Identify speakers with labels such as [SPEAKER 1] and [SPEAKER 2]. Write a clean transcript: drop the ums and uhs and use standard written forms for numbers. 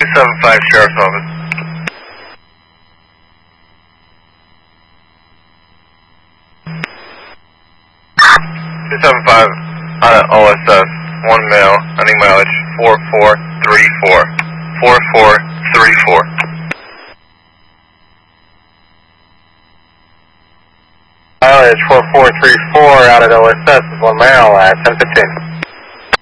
[SPEAKER 1] 275 Sheriff's Office. 275 OSS, 1 male, running mileage 4434. 4434.
[SPEAKER 2] Mileage 4434 out at OSS is 1 male at 1015.